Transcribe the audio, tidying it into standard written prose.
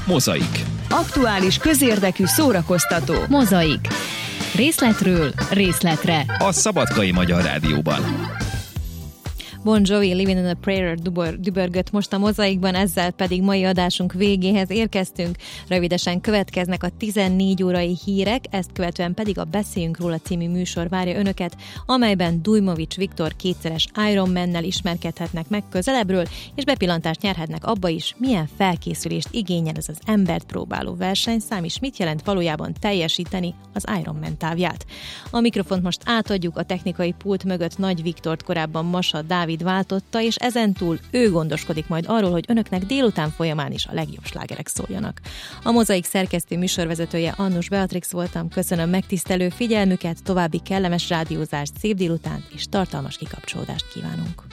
Mozaik. Aktuális, közérdekű, szórakoztató. Mozaik. Részletről részletre. A Szabadkai Magyar Rádióban. Bon Jovi, Living in a Prayer dübörgött most a Mozaikban, ezzel pedig mai adásunk végéhez érkeztünk. Rövidesen következnek a 14 órai hírek, ezt követően pedig a Beszéljünk róla című műsor várja önöket, amelyben Dujmovics Viktor kétszeres Ironmannel ismerkedhetnek meg közelebbről, és bepillantást nyerhetnek abba is, milyen felkészülést igényel ez az embert próbáló versenyszám, és mit jelent valójában teljesíteni az Ironman távját. A mikrofont most átadjuk, a technikai pult mögött Nagy Viktort korábban Masa Dávid váltotta, és ezentúl ő gondoskodik majd arról, hogy önöknek délután folyamán is a legjobb slágerek szóljanak. A Mozaik szerkesztő műsorvezetője Annus Beatrix voltam, köszönöm megtisztelő figyelmüket, további kellemes rádiózást, szép délutánt és tartalmas kikapcsolódást kívánunk.